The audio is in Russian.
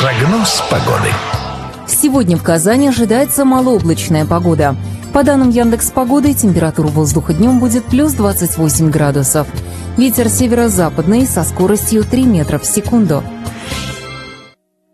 Прогноз погоды. Сегодня в Казани ожидается малооблачная погода. По данным Яндекс.Погоды, температура воздуха днем будет плюс 28 градусов. Ветер северо-западный со скоростью 3 метра в секунду.